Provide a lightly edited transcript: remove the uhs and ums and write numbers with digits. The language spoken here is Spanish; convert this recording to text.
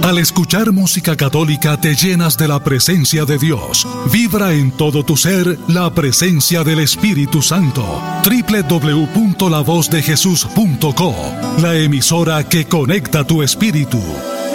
Al escuchar música católica te llenas de la presencia de Dios. Vibra en todo tu ser la presencia del Espíritu Santo. www.lavozdejesús.co, la emisora que conecta tu espíritu.